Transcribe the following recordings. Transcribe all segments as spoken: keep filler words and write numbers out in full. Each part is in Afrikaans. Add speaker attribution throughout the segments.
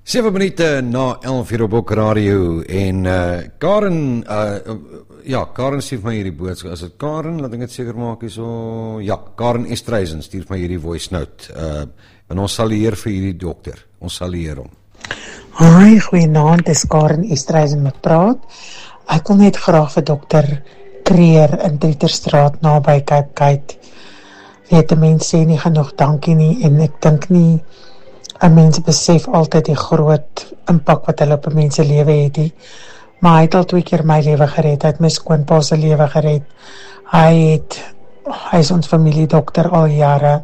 Speaker 1: sewe minute na elf uur op Bok Radio en uh, Karen, uh, ja, Karen stuur my hierdie boodskap. As dit Karen, laat ek dit seker maak is so, ja, Karen Estreisen stuur my hierdie voice note. Uh, en ons sal leer vir hierdie dokter. Ons sal leer hom.
Speaker 2: Hoi, goeienaand, dis Karen Estreisen met praat. Ek wil net graag vir dokter Kreer in Trieterstraat naby Cape Gate. Weet, mense sê nie genoeg dankie nie en ek dink nie en mense besef altyd die groot impak wat hulle op 'n mens se lewe het nie. Maar hy het al twee keer my lewe gered, hy het my skoonpa se lewe gered. Hy het, hy is ons familiedokter al jare.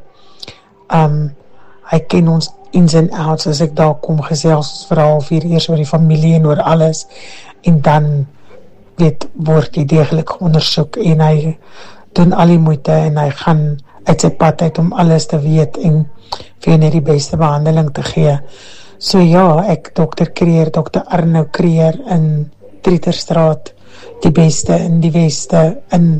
Speaker 2: Um, hy ken ons ins en outs, as ek daar kom gesels vir half uur eers oor die familie en oor alles. En dan weet, word die deeglik ondersoek en hy doen al die moeite en hy gaan uit sy pad uit om alles te weet en vir jou net die beste behandeling te gee. So ja, ek dokter Kreer, dokter Arno Kreer in Trieterstraat, die beste in die weste, en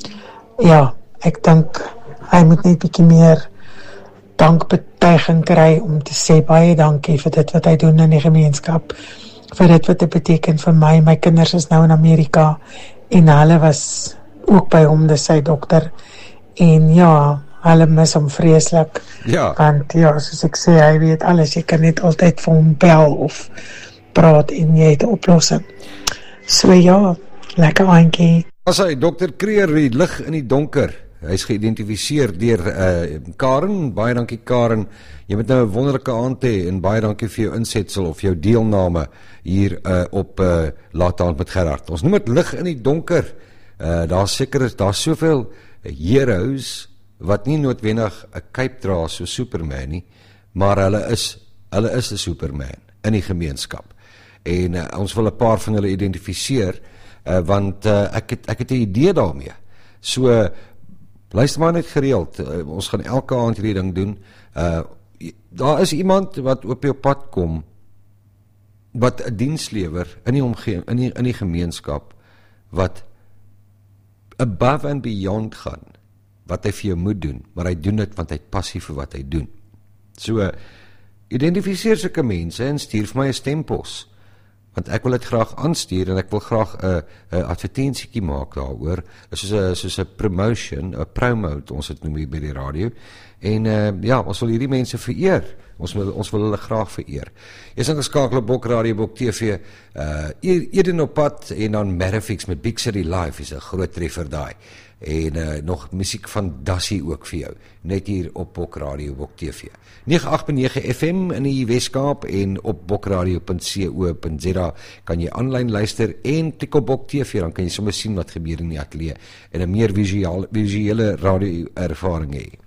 Speaker 2: ja, ek dink hy moet net bietjie meer dankbetuiging kry om te sê baie dankie vir dit wat hy doen in die gemeenskap, vir dit wat dit beteken vir my. My kinders is nou in Amerika en hulle was ook by hom, dis sy dokter, en ja, hulle mis hom vreeslik,
Speaker 1: ja.
Speaker 2: Want ja, soos ek sê, hy weet alles, jy kan net altyd vir hom bel of praat en jy het 'n oplossing. So ja, lekker aantjie.
Speaker 1: As hy, dokter Kreer, die lig in die donker, hy is geïdentifiseer deur uh, Karen, baie dankie Karen, jy moet nou 'n wonderlike aand hê en baie dankie vir jou insetsel of jou deelname hier uh, op uh, Laat Aand met Gerard. Ons noem dit lig in die donker, uh, daar seker, daar soveel heroes wat nie noodwendig 'n cape dra so Superman nie, maar hulle is hulle is 'n Superman in die gemeenskap. En uh, ons wil 'n paar van hulle identifiseer, uh, want uh, ek het ek het 'n idee daarmee. So uh, luister maar net gereeld. Uh, ons gaan elke aand hierdie ding doen. Uh, daar is iemand wat op jou pad kom wat 'n diens lewer in die omgewing, in die in die gemeenskap wat above and beyond gaan. Wat hy vir jou moet doen, maar hy doen dit want hy het passie vir wat hy doen. So, identifiseer sulke mense en stuur vir my 'n stempos, want ek wil dit graag aanstuur en ek wil graag 'n uh, advertensiekie maak daaroor, soos 'n soos 'n promotion, 'n promote, ons het noem hier by die radio, en uh, ja, ons wil hierdie mense vereer, ons wil, ons wil hulle graag vereer. Jy is ingeskakel op Bok Radio, Bok T V, uh, Eden op pad, en dan Merrifix met Big City Live, is 'n groot treffer daai. En uh, nog musiek van Dassie ook vir jou, net hier op Bok Radio, Bok T V. nege agt nege F M in die Weskaap en op bokradio punt co punt za kan jy aanlyn luister en tik op Bok T V, dan kan jy sommer sien wat gebeur in die ateljee en 'n meer visuele, visuele radio ervaring hê.